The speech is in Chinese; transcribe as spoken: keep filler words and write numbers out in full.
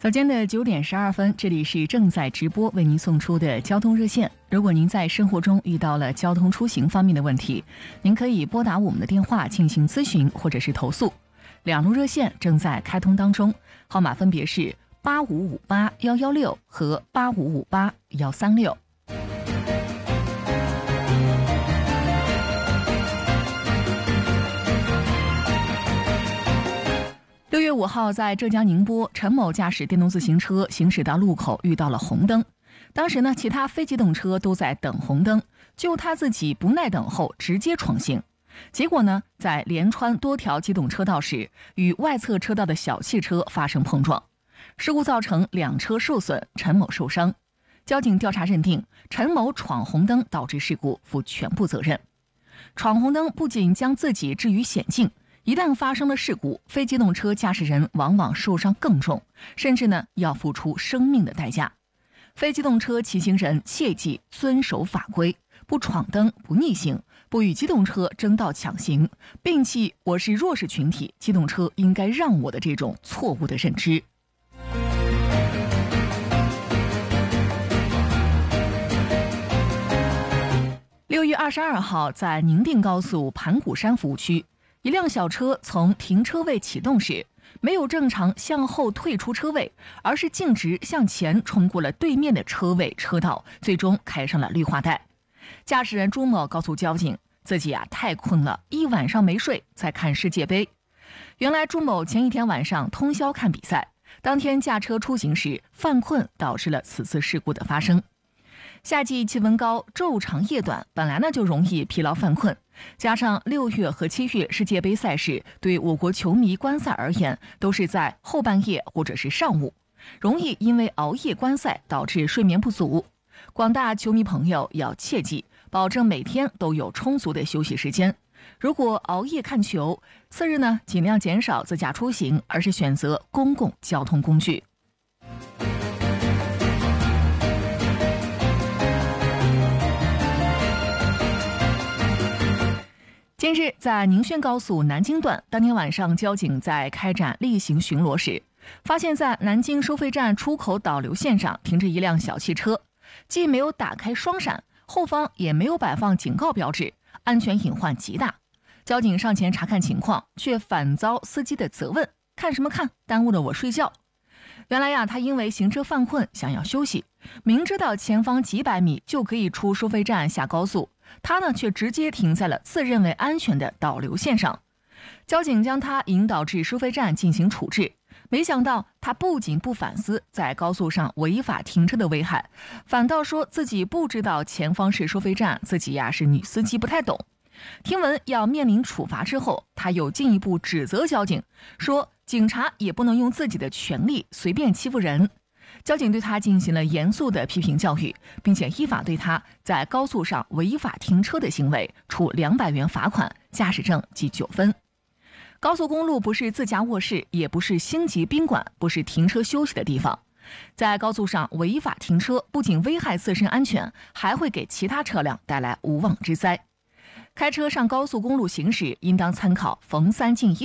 早间的九点十二分，这里是正在直播为您送出的交通热线。如果您在生活中遇到了交通出行方面的问题，您可以拨打我们的电话进行咨询或者是投诉。两路热线正在开通当中，号码分别是八五五八幺幺六和八五五八幺三六。六月五号，在浙江宁波，陈某驾驶电动自行车行驶到路口，遇到了红灯。当时呢，其他非机动车都在等红灯，就他自己不耐等候，直接闯行。结果呢，在连穿多条机动车道时，与外侧车道的小汽车发生碰撞，事故造成两车受损，陈某受伤。交警调查认定，陈某闯红灯导致事故，负全部责任。闯红灯不仅将自己置于险境，一旦发生了事故，非机动车驾驶人往往受伤更重，甚至呢要付出生命的代价。非机动车骑行人切记遵守法规，不闯灯、不逆行，不与机动车争道抢行，摒弃我是弱势群体，机动车应该让我的这种错误的认知。六月二十二号，在宁定高速盘古山服务区，一辆小车从停车位启动时，没有正常向后退出车位，而是径直向前冲过了对面的车位车道，最终开上了绿化带。驾驶人朱某告诉交警，自己啊太困了，一晚上没睡，在看世界杯。原来朱某前一天晚上通宵看比赛，当天驾车出行时犯困，导致了此次事故的发生。夏季气温高，昼长夜短，本来呢就容易疲劳犯困，加上六月和七月世界杯赛事对我国球迷观赛而言都是在后半夜或者是上午，容易因为熬夜观赛导致睡眠不足。广大球迷朋友要切记，保证每天都有充足的休息时间。如果熬夜看球，次日呢尽量减少自驾出行，而是选择公共交通工具。近日，在宁宣高速南京段，当天晚上，交警在开展例行巡逻时，发现在南京收费站出口导流线上停着一辆小汽车，既没有打开双闪，后方也没有摆放警告标志，安全隐患极大。交警上前查看情况，却反遭司机的责问：“看什么看？耽误了我睡觉。”原来呀，他因为行车犯困，想要休息，明知道前方几百米就可以出收费站下高速，他呢却直接停在了自认为安全的导流线上。交警将他引导至收费站进行处置，没想到他不仅不反思在高速上违法停车的危害，反倒说自己不知道前方是收费站，自己呀是女司机不太懂。听闻要面临处罚之后，他又进一步指责交警，说警察也不能用自己的权力随便欺负人。交警对他进行了严肃的批评教育，并且依法对他在高速上违法停车的行为处两百元罚款，驾驶证记九分。高速公路不是自家卧室，也不是星级宾馆，不是停车休息的地方。在高速上违法停车，不仅危害自身安全，还会给其他车辆带来无妄之灾。开车上高速公路行驶，应当参考逢三进一